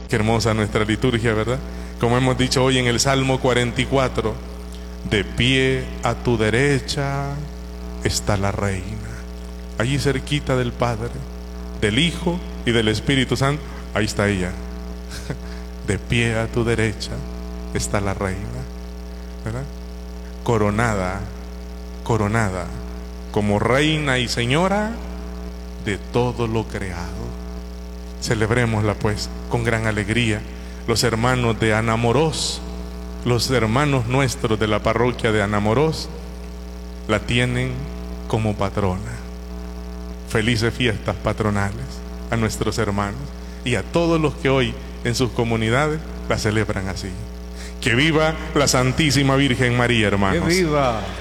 Qué hermosa nuestra liturgia, ¿verdad? Como hemos dicho hoy en el Salmo 44, de pie a tu derecha está la reina. Allí cerquita del Padre, del Hijo y del Espíritu Santo, ahí está ella. De pie a tu derecha está la reina, ¿verdad? Coronada, coronada como reina y señora de todo lo creado. Celebrémosla pues con gran alegría. Los hermanos de Anamorós, los hermanos nuestros de la parroquia de Anamorós, la tienen como patrona. Felices fiestas patronales a nuestros hermanos y a todos los que hoy en sus comunidades la celebran así. Que viva la Santísima Virgen María, hermanos. ¡Que viva!